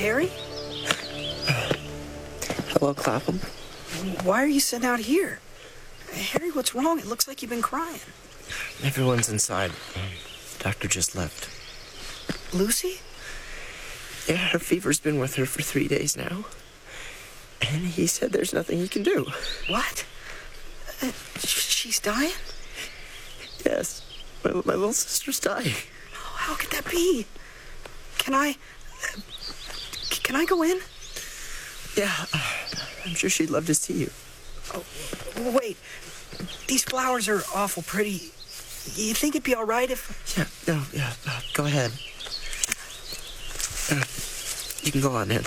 Harry? Hello, Clapham. Why are you sitting out here? Harry, what's wrong? It looks like you've been crying. Everyone's inside. Doctor just left. Lucy? Yeah, her fever's been with her for 3 days now. And he said there's nothing he can do. What? She's dying? Yes. My little sister's dying. Oh, how could that be? Can I go in? Yeah, I'm sure she'd love to see you. Oh, wait. These flowers are awful pretty. You think it'd be all right if... Yeah, go ahead. You can go on in.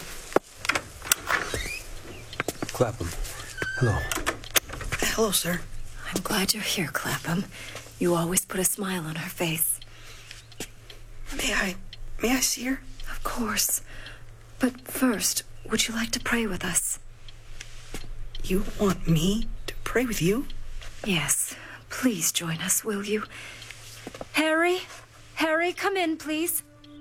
Clapham. Hello. Hello, sir. I'm glad you're here, Clapham. You always put a smile on her face. May I see her? Of course. But first, would you like to pray with us? You want me to pray with you? Yes. Please join us, will you? Harry? Harry, come in, please.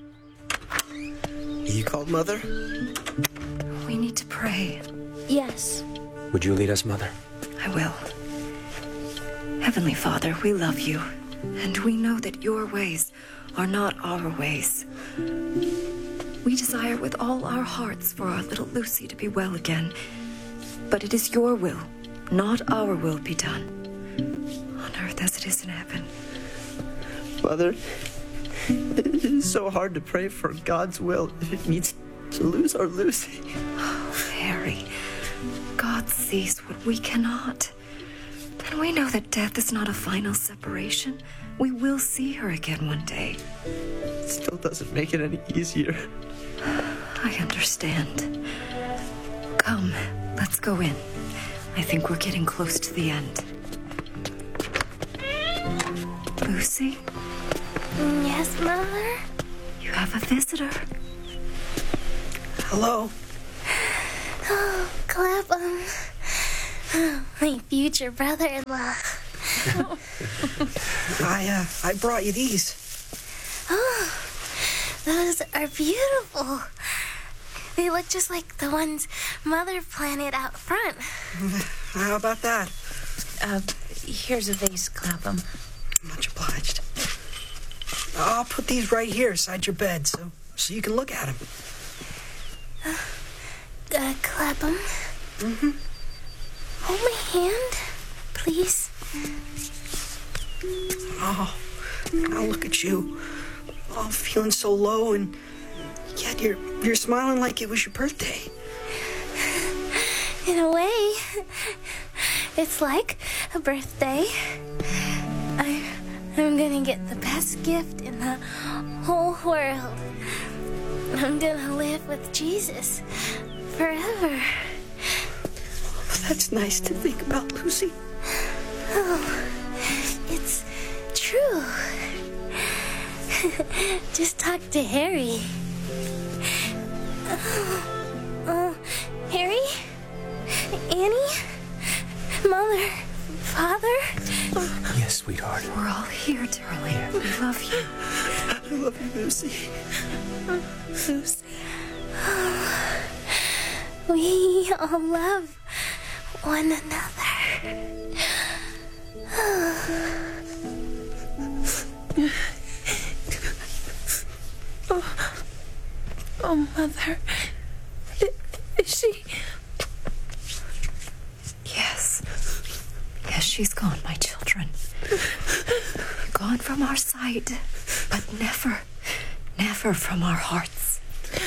You called Mother? We need to pray. Yes. Would you lead us, Mother? I will. Heavenly Father, we love you, and we know that your ways are not our ways. We desire with all our hearts for our little Lucy to be well again, but it is your will, not our will, be done, on earth as it is in heaven. Mother, it is so hard to pray for God's will if it means to lose our Lucy. Oh, Harry, God sees what we cannot. And we know that death is not a final separation. We will see her again one day. It still doesn't make it any easier. I understand. Come, let's go in. I think we're getting close to the end. Lucy? Yes, Mother? You have a visitor. Hello. Oh, Clapham. Oh, my future brother-in-law. I brought you these. Oh, those are beautiful. They look just like the ones Mother planted out front. How about that? Here's a vase, Clapham. Much obliged. I'll put these right here beside your bed so you can look at them. Clapham? Mm-hmm. Hold my hand, please. Oh, now look at you. Oh, feeling so low, and yet you're smiling like it was your birthday. In a way, it's like a birthday. I'm gonna get the best gift in the whole world. I'm gonna live with Jesus forever. That's nice to think about, Lucy. Oh, it's true. Just talk to Harry. Harry? Annie? Mother? Father? Yes, sweetheart. We're all here, darling. We love you. I love you, Lucy. Lucy. We all love one another. Oh, Mother. Is she... Yes. Yes, she's gone, my children. Gone from our sight, but never from our hearts.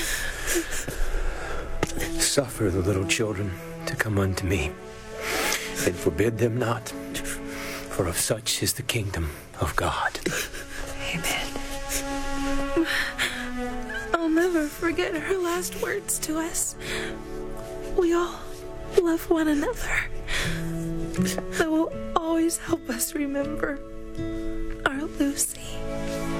Suffer the little children to come unto me, and forbid them not, for of such is the kingdom of God. Amen. I'll never forget her last words to us. We all love one another. That will always help us remember our Lucy.